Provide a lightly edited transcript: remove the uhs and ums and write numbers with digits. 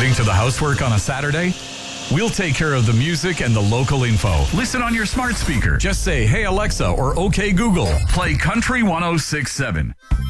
Getting to the housework on a Saturday? We'll take care of the music and the local info. Listen on your smart speaker. Just say, "Hey Alexa," or "Okay Google, play Country 106.7."